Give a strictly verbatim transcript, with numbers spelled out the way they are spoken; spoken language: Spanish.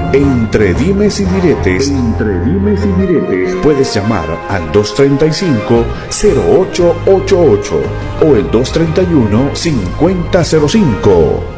Entre dimes y diretes, entre dimes y diretes, puedes llamar al dos treinta y cinco, cero ocho ochenta y ocho o el dos treinta y uno, cincuenta cero cinco.